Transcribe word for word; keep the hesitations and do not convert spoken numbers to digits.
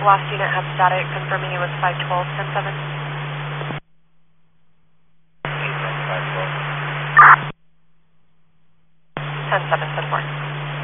last unit had static, confirming it was five twelve, ten seven. ten seven, ten four.